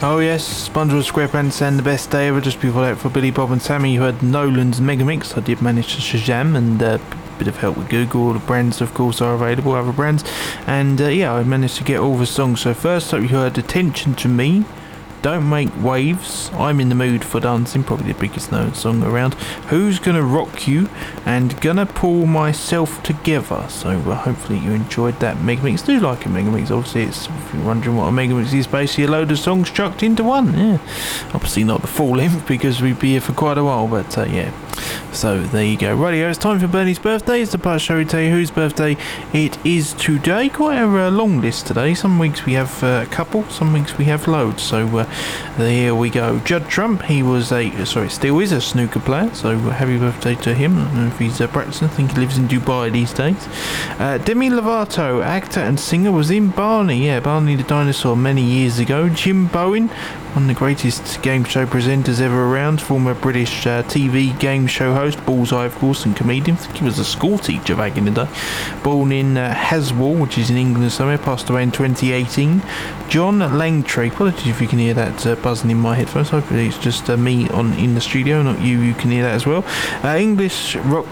Oh yes, SpongeBob SquarePants and The Best Day Ever. Just before that, for Billy Bob and Sammy, you heard Nolan's Megamix. I did manage to Shazam, and a bit of help with Google. The brands, of course, are available, other brands. And yeah, I managed to get all the songs. So first up, you heard Attention to Me, Don't Make Waves, I'm in the Mood for Dancing, probably the biggest known song around, Who's Gonna Rock You, and Gonna Pull Myself Together. So hopefully you enjoyed that Megamix. Do like a Megamix, obviously. It's, if you're wondering what a Megamix is, basically a load of songs chucked into one. Yeah, obviously not the full length because we'd be here for quite a while, but yeah. So there you go. Rightio, it's time for Bernie's birthday. It's the part show we tell you whose birthday it is today. Quite a long list today. Some weeks we have a couple, some weeks we have loads. So here we go. Judd Trump, he was still is a snooker player, so happy birthday to him. I don't know if he's practicing. I think he lives in Dubai these days. Demi Lovato, actor and singer, was in Barney. Yeah, Barney the Dinosaur many years ago. Jim Bowen, one of the greatest game show presenters ever around, former British TV game show host, Bullseye of course, and comedian. I think he was a school teacher back in the day. Born in Haswell, which is in England somewhere, passed away in 2018. John Langtry, apologies if you can hear that buzzing in my headphones, hopefully it's just me in the studio, not you can hear that as well. English rock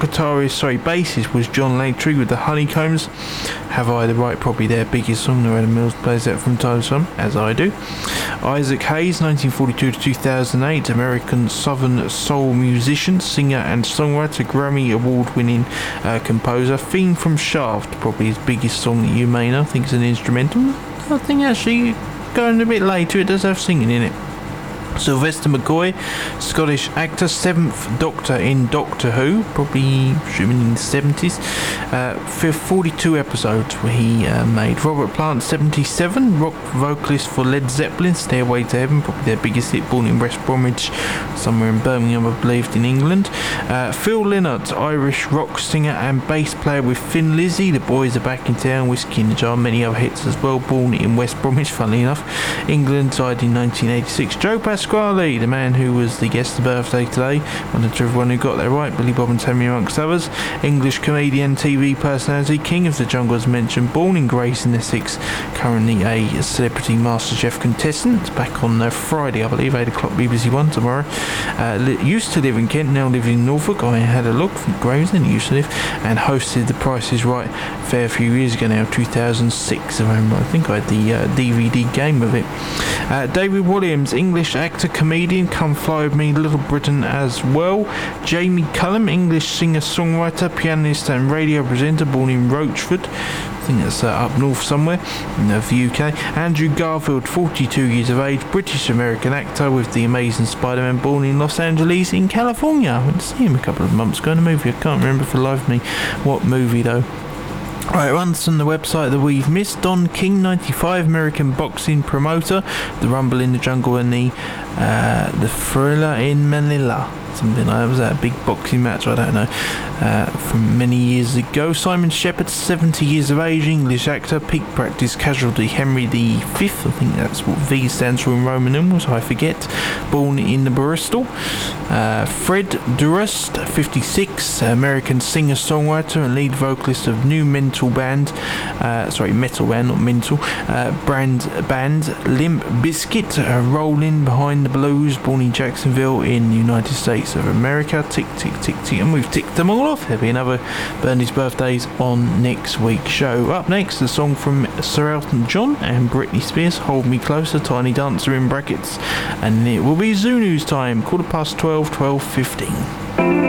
bassist was John Langtry with the Honeycombs. Have I the Right, probably their biggest song. Loretta Mills plays that from time to time, as I do. Isaac Hayes, 1942 to 2008, American Southern soul musician, singer and songwriter, Grammy award-winning composer. Theme from Shaft, probably his biggest song that you may know. I think it's an instrumental. I think actually, going a bit later, it does have singing in it. Sylvester McCoy, Scottish actor, 7th Doctor in Doctor Who, probably assuming in the 70s. For 42 episodes where he made. Robert Plant, 77, rock vocalist for Led Zeppelin, Stairway to Heaven, probably their biggest hit, born in West Bromwich, somewhere in Birmingham, I believe, in England. Phil Lynott, Irish rock singer and bass player with Thin Lizzy, The Boys Are Back in Town, Whiskey in the Jar, many other hits as well, born in West Bromwich, funnily enough. England, died in 1986. Joe Pasquale, the man who was the guest of birthday today, wonder to everyone who got that right, Billy Bob and Tammy amongst others. English comedian, TV personality, King of the Jungle as mentioned, born in Grays in Essex, currently a Celebrity MasterChef contestant, back on Friday I believe, 8 o'clock BBC One tomorrow. Used to live in Kent, now living in Norfolk. I had a look from Grays, then he used to live, and hosted The Price is Right a fair few years ago now, 2006 I think I had the DVD game of it. David Williams, English actor, comedian, Come Fly With Me, Little Britain as well. Jamie Cullum, English singer, songwriter, pianist and radio presenter, born in Rochford, I think that's up north somewhere in the UK. Andrew Garfield, 42 years of age, British American actor with The Amazing Spider-Man, born in Los Angeles in California. I went to see him a couple of months ago in a movie. I can't remember for the life of me what movie though. Right, runs on the website that we've missed. Don King, 95, American boxing promoter, The Rumble in the Jungle and the Thriller in Manila. Something like that. Was that a big boxing match? I don't know. From many years ago. Simon Shepherd, 70 years of age, English actor, peak practice casualty, Henry V. I think that's what V stands for in Roman numerals, I forget. Born in Bristol. Fred Durst, 56, American singer, songwriter and lead vocalist of new metal band, not mental, band Limp Bizkit, Rolling Behind the Blues, born in Jacksonville in the United States of America. Tick, tick, tick, tick, and we've ticked them all off. There'll be another Bernie's birthdays on next week's show. Up next, the song from Sir Elton John and Britney Spears, Hold Me Closer, Tiny Dancer in brackets, and it will be Zoo News time, 12:15.